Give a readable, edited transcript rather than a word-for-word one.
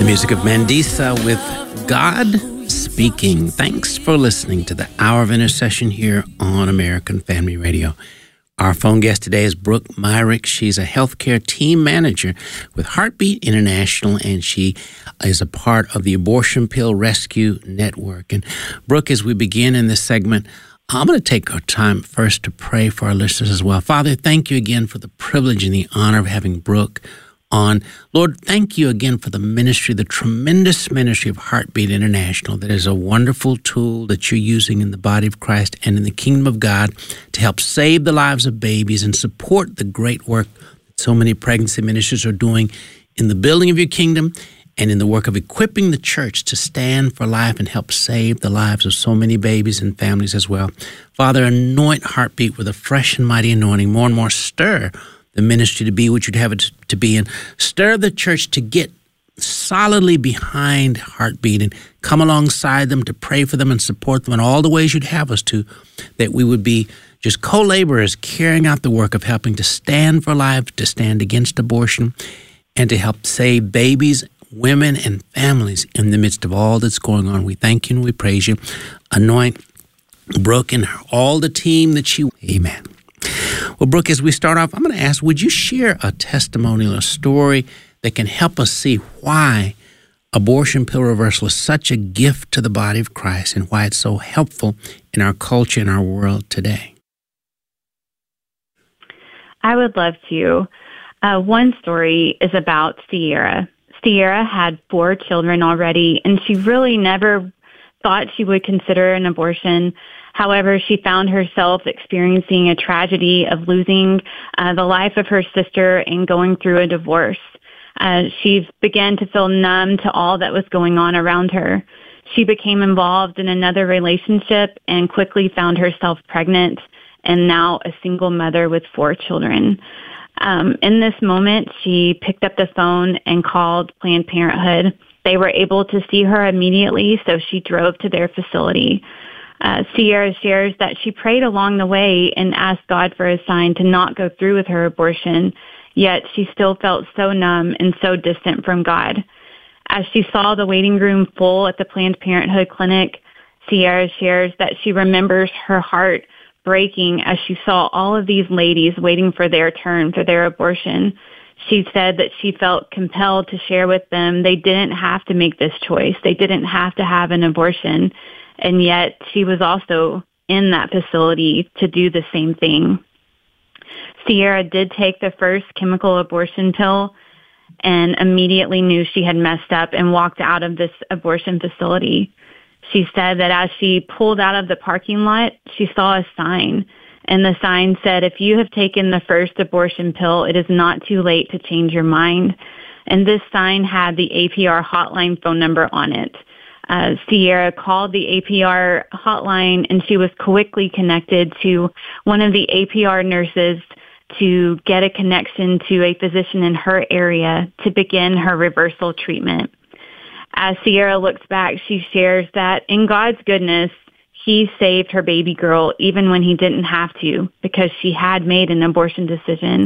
Music of Mandisa with God Speaking. Thanks for listening to the Hour of Intercession here on American Family Radio. Our phone guest today is Brooke Myrick. She's a healthcare team manager with Heartbeat International, and she is a part of the Abortion Pill Rescue Network. And Brooke, as we begin in this segment, I'm going to take our time first to pray for our listeners as well. Father, thank you again for the privilege and the honor of having Brooke on. Lord, thank you again for the ministry, the tremendous ministry of Heartbeat International. That is a wonderful tool that you're using in the body of Christ and in the kingdom of God to help save the lives of babies and support the great work that so many pregnancy ministers are doing in the building of your kingdom and in the work of equipping the church to stand for life and help save the lives of so many babies and families as well. Father, anoint Heartbeat with a fresh and mighty anointing. More and more stir the ministry to be what you'd have it to be, and stir the church to get solidly behind Heartbeat and come alongside them to pray for them and support them in all the ways you'd have us to, that we would be just co-laborers carrying out the work of helping to stand for life, to stand against abortion, and to help save babies, women, and families in the midst of all that's going on. We thank you and we praise you. Anoint Brooke and all the team that she... Amen. Well, Brooke, as we start off, I'm going to ask, would you share a testimonial, a story that can help us see why abortion pill reversal is such a gift to the body of Christ and why it's so helpful in our culture and our world today? I would love to. One story is about Sierra. Sierra had 4 children already, and she really never thought she would consider an abortion. However, she found herself experiencing a tragedy of losing the life of her sister and going through a divorce. She began to feel numb to all that was going on around her. She became involved in another relationship and quickly found herself pregnant and now a single mother with 4 children. In this moment, she picked up the phone and called Planned Parenthood. They were able to see her immediately, so she drove to their facility. Sierra shares that she prayed along the way and asked God for a sign to not go through with her abortion, yet she still felt so numb and so distant from God. As she saw the waiting room full at the Planned Parenthood clinic, Sierra shares that she remembers her heart breaking as she saw all of these ladies waiting for their turn for their abortion. She said that she felt compelled to share with them they didn't have to make this choice. They didn't have to have an abortion. And yet she was also in that facility to do the same thing. Sierra did take the first chemical abortion pill and immediately knew she had messed up and walked out of this abortion facility. She said that as she pulled out of the parking lot, she saw a sign. And the sign said, if you have taken the first abortion pill, it is not too late to change your mind. And this sign had the APR hotline phone number on it. Sierra called the APR hotline, and she was quickly connected to one of the APR nurses to get a connection to a physician in her area to begin her reversal treatment. As Sierra looks back, she shares that in God's goodness, he saved her baby girl even when he didn't have to, because she had made an abortion decision.